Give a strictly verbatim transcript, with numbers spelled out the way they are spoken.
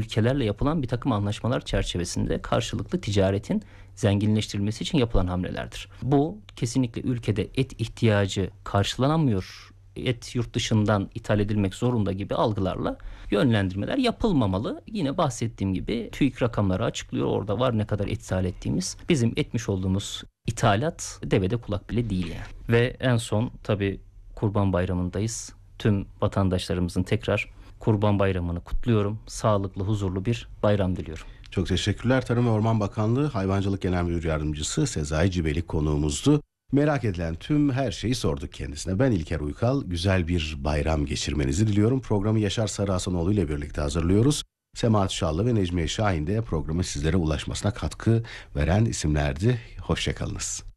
ülkelerle yapılan bir takım anlaşmalar çerçevesinde karşılıklı ticaretin zenginleştirilmesi için yapılan hamlelerdir. Bu kesinlikle ülkede et ihtiyacı karşılanamıyor, et yurt dışından ithal edilmek zorunda gibi algılarla yönlendirmeler yapılmamalı. Yine bahsettiğim gibi TÜİK rakamları açıklıyor. Orada var ne kadar et ithal ettiğimiz. Bizim etmiş olduğumuz ithalat devede kulak bile değil yani. Ve en son tabii Kurban Bayramı'ndayız. Tüm vatandaşlarımızın tekrar Kurban Bayramı'nı kutluyorum. Sağlıklı, huzurlu bir bayram diliyorum. Çok teşekkürler. Tarım ve Orman Bakanlığı Hayvancılık Genel Müdür Yardımcısı Sezai Cibelik konuğumuzdu. Merak edilen tüm her şeyi sorduk kendisine. Ben İlker Uykal. Güzel bir bayram geçirmenizi diliyorum. Programı Yaşar Sarıhasanoğlu ile birlikte hazırlıyoruz. Semahat Şallı ve Necmiye Şahin de programı sizlere ulaşmasına katkı veren isimlerdi. Hoşçakalınız.